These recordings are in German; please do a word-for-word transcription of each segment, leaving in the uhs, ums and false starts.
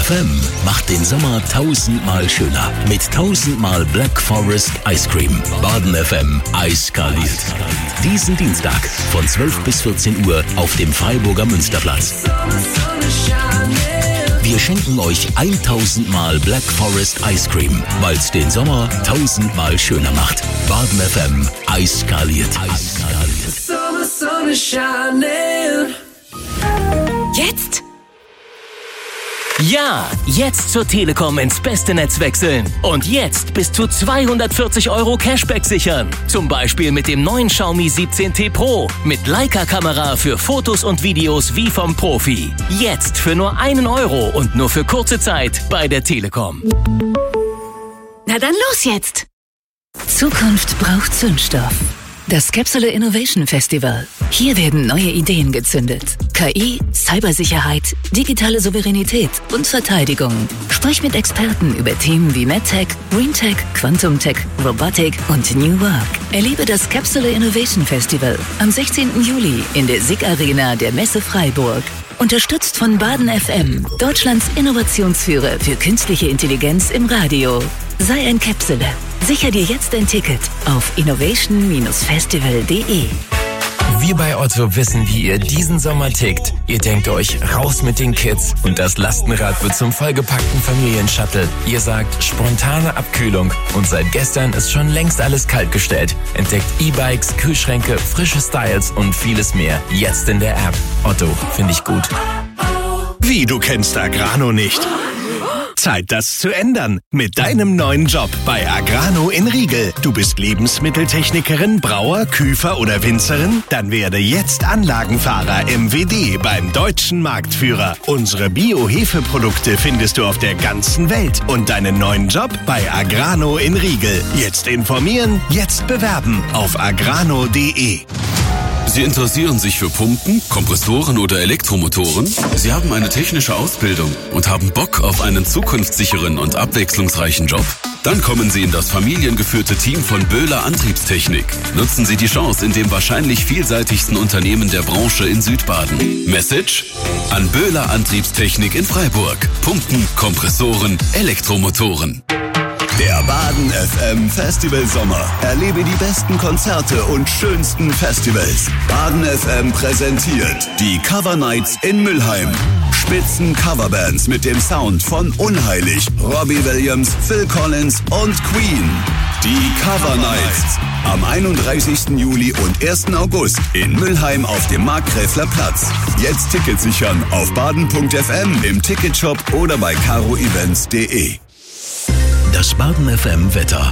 F M macht den Sommer tausendmal schöner mit tausendmal Black Forest Ice Cream. Baden F M eiskaliert. Diesen Dienstag von zwölf bis vierzehn Uhr auf dem Freiburger Münsterplatz. Wir schenken euch tausendmal Black Forest Ice Cream, weil es den Sommer tausendmal schöner macht. Baden F M eiskaliert. Jetzt? Ja, jetzt zur Telekom ins beste Netz wechseln. Und jetzt bis zu zweihundertvierzig Euro Cashback sichern. Zum Beispiel mit dem neuen Xiaomi siebzehn T Pro. Mit Leica-Kamera für Fotos und Videos wie vom Profi. Jetzt für nur einen Euro und nur für kurze Zeit bei der Telekom. Na dann los jetzt! Zukunft braucht Zündstoff. Das Capsule Innovation Festival. Hier werden neue Ideen gezündet. K I, Cybersicherheit, digitale Souveränität und Verteidigung. Sprich mit Experten über Themen wie MedTech, GreenTech, Quantum-Tech, Robotik und New Work. Erlebe das Capsule Innovation Festival am sechzehnten Juli in der S I G Arena der Messe Freiburg. Unterstützt von Baden F M, Deutschlands Innovationsführer für künstliche Intelligenz im Radio. Sei ein Capsule. Sicher dir jetzt ein Ticket auf innovation Bindestrich festival punkt de. Wir bei Otto wissen, wie ihr diesen Sommer tickt. Ihr denkt euch, raus mit den Kids und das Lastenrad wird zum vollgepackten Familienshuttle. Ihr sagt, spontane Abkühlung und seit gestern ist schon längst alles kaltgestellt. Entdeckt E-Bikes, Kühlschränke, frische Styles und vieles mehr. Jetzt in der App. Otto, finde ich gut. Wie, du kennst Agrano nicht? Zeit, das zu ändern. Mit deinem neuen Job bei Agrano in Riegel. Du bist Lebensmitteltechnikerin, Brauer, Küfer oder Winzerin? Dann werde jetzt Anlagenfahrer M W D beim deutschen Marktführer. Unsere Bio-Hefeprodukte findest du auf der ganzen Welt. Und deinen neuen Job bei Agrano in Riegel. Jetzt informieren, jetzt bewerben auf agrano punkt de. Sie interessieren sich für Pumpen, Kompressoren oder Elektromotoren? Sie haben eine technische Ausbildung und haben Bock auf einen zukunftssicheren und abwechslungsreichen Job? Dann kommen Sie in das familiengeführte Team von Böhler Antriebstechnik. Nutzen Sie die Chance in dem wahrscheinlich vielseitigsten Unternehmen der Branche in Südbaden. Message? An Böhler Antriebstechnik in Freiburg. Pumpen, Kompressoren, Elektromotoren. Der Baden F M Festival Sommer. Erlebe die besten Konzerte und schönsten Festivals. Baden F M präsentiert die Cover Nights in Mülheim. Spitzen Coverbands mit dem Sound von Unheilig, Robbie Williams, Phil Collins und Queen. Die Cover Nights am einunddreißigsten Juli und ersten August in Mülheim auf dem Markgräfler Platz. Jetzt Tickets sichern auf baden punkt f m, im Ticketshop oder bei caro events punkt de. Das Baden F M Wetter.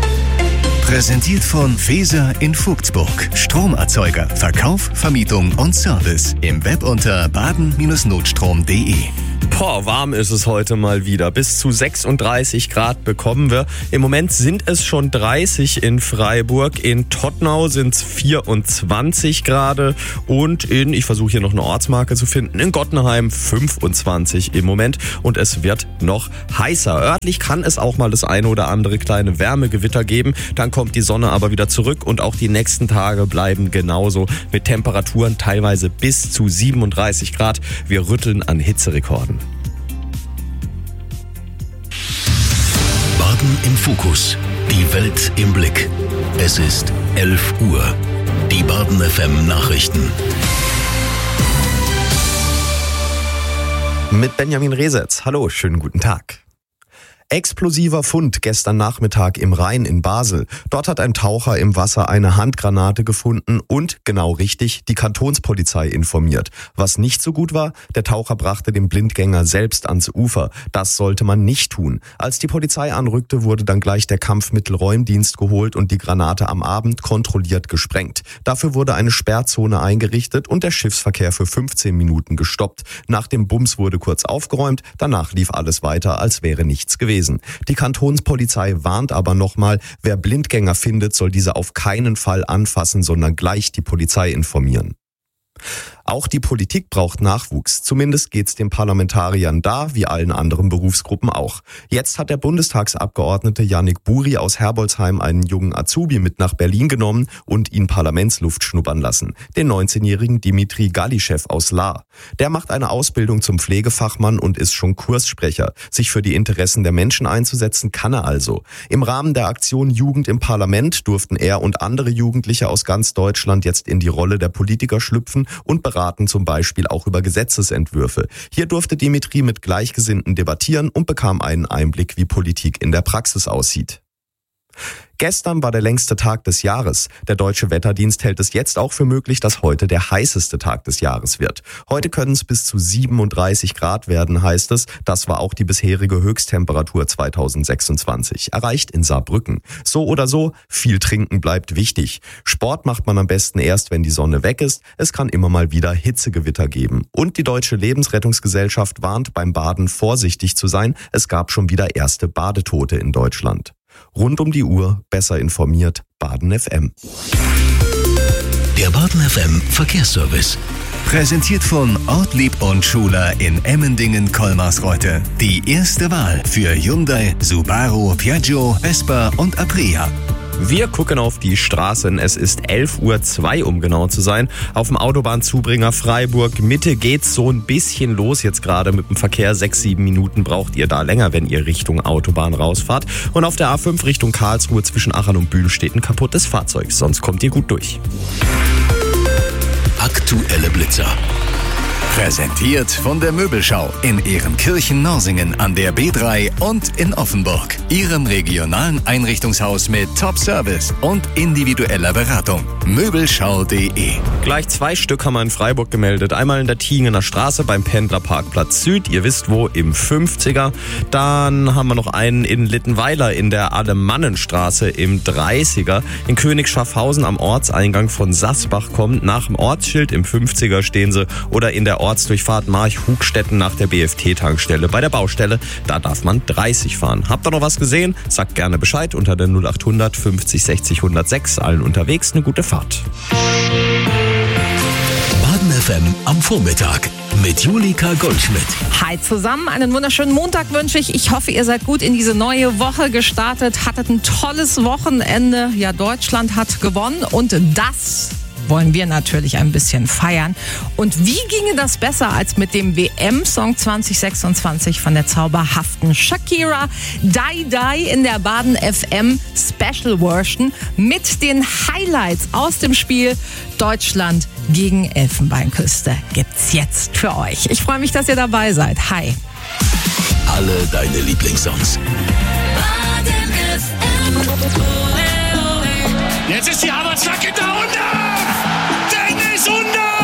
Präsentiert von Feser in Vogtsburg. Stromerzeuger, Verkauf, Vermietung und Service. Im Web unter baden Bindestrich notstrom punkt de. Boah, warm ist es heute mal wieder. Bis zu sechsunddreißig Grad bekommen wir. Im Moment sind es schon dreißig in Freiburg. In Todtnau sind es vierundzwanzig Grad. Und in, ich versuche hier noch eine Ortsmarke zu finden, in Gottenheim fünfundzwanzig im Moment. Und es wird noch heißer. Örtlich kann es auch mal das eine oder andere kleine Wärmegewitter geben. Dann kommt die Sonne aber wieder zurück. Und auch die nächsten Tage bleiben genauso mit Temperaturen teilweise bis zu siebenunddreißig Grad. Wir rütteln an Hitzerekorden. Baden im Fokus. Die Welt im Blick. Es ist elf Uhr. Die Baden F M Nachrichten. Mit Benjamin Resetz. Hallo, schönen guten Tag. Explosiver Fund gestern Nachmittag im Rhein in Basel. Dort hat ein Taucher im Wasser eine Handgranate gefunden und, genau richtig, die Kantonspolizei informiert. Was nicht so gut war, der Taucher brachte den Blindgänger selbst ans Ufer. Das sollte man nicht tun. Als die Polizei anrückte, wurde dann gleich der Kampfmittelräumdienst geholt und die Granate am Abend kontrolliert gesprengt. Dafür wurde eine Sperrzone eingerichtet und der Schiffsverkehr für fünfzehn Minuten gestoppt. Nach dem Bums wurde kurz aufgeräumt, danach lief alles weiter, als wäre nichts gewesen. Die Kantonspolizei warnt aber nochmal, wer Blindgänger findet, soll diese auf keinen Fall anfassen, sondern gleich die Polizei informieren. Auch die Politik braucht Nachwuchs. Zumindest geht's den Parlamentariern da, wie allen anderen Berufsgruppen auch. Jetzt hat der Bundestagsabgeordnete Yannick Buri aus Herbolzheim einen jungen Azubi mit nach Berlin genommen und ihn Parlamentsluft schnuppern lassen. Den neunzehnjährigen Dimitri Galischew aus Lahr. Der macht eine Ausbildung zum Pflegefachmann und ist schon Kurssprecher. Sich für die Interessen der Menschen einzusetzen kann er also. Im Rahmen der Aktion Jugend im Parlament durften er und andere Jugendliche aus ganz Deutschland jetzt in die Rolle der Politiker schlüpfen und beraten zum Beispiel auch über Gesetzesentwürfe. Hier durfte Dimitri mit Gleichgesinnten debattieren und bekam einen Einblick, wie Politik in der Praxis aussieht. Gestern war der längste Tag des Jahres. Der Deutsche Wetterdienst hält es jetzt auch für möglich, dass heute der heißeste Tag des Jahres wird. Heute können es bis zu siebenunddreißig Grad werden, heißt es. Das war auch die bisherige Höchsttemperatur zweitausendsechsundzwanzig. Erreicht in Saarbrücken. So oder so, viel trinken bleibt wichtig. Sport macht man am besten erst, wenn die Sonne weg ist. Es kann immer mal wieder Hitzegewitter geben. Und die Deutsche Lebensrettungsgesellschaft warnt, beim Baden vorsichtig zu sein. Es gab schon wieder erste Badetote in Deutschland. Rund um die Uhr, besser informiert, Baden F M. Der Baden F M Verkehrsservice. Präsentiert von Ortlieb und Schuler in Emmendingen-Kolmarsreuth. Die erste Wahl für Hyundai, Subaru, Piaggio, Vespa und Aprilia. Wir gucken auf die Straßen. Es ist elf Uhr zwei, um genau zu sein. Auf dem Autobahnzubringer Freiburg Mitte geht's so ein bisschen los jetzt gerade mit dem Verkehr. Sechs, sieben Minuten braucht ihr da länger, wenn ihr Richtung Autobahn rausfahrt. Und auf der A fünf Richtung Karlsruhe zwischen Achern und Bühl steht ein kaputtes Fahrzeug. Sonst kommt ihr gut durch. Aktuelle Blitzer. Präsentiert von der Möbelschau in Ehrenkirchen-Norsingen an der B drei und in Offenburg. Ihrem regionalen Einrichtungshaus mit Top-Service und individueller Beratung. Möbelschau punkt de. Gleich zwei Stück haben wir in Freiburg gemeldet. Einmal in der Tiengener Straße beim Pendlerparkplatz Süd. Ihr wisst wo, im fünfziger. Dann haben wir noch einen in Littenweiler in der Alemannenstraße im dreißiger. In König Schaffhausen am Ortseingang von Sassbach kommt. Nach dem Ortsschild im fünfziger stehen sie. Oder in der Ortsdurchfahrt March-Hugstetten nach der B F T-Tankstelle. Bei der Baustelle, da darf man dreißig fahren. Habt ihr noch was gesehen? Sagt gerne Bescheid unter der null acht hundert fünfzig sechzig hundertsechs. Allen unterwegs eine gute Fahrt. Baden F M am Vormittag mit Julika Goldschmidt. Hi zusammen, einen wunderschönen Montag wünsche ich. Ich hoffe, ihr seid gut in diese neue Woche gestartet, hattet ein tolles Wochenende. Ja, Deutschland hat gewonnen und das wollen wir natürlich ein bisschen feiern. Und wie ginge das besser als mit dem W M-Song zwanzig sechsundzwanzig von der zauberhaften Shakira? Die Die in der Baden F M Special Version mit den Highlights aus dem Spiel Deutschland gegen Elfenbeinküste gibt's jetzt für euch. Ich freue mich, dass ihr dabei seid. Hi. Alle deine Lieblingssongs. Baden F M. Jetzt ist die Arbeitsflagge da und Dennis Undaff!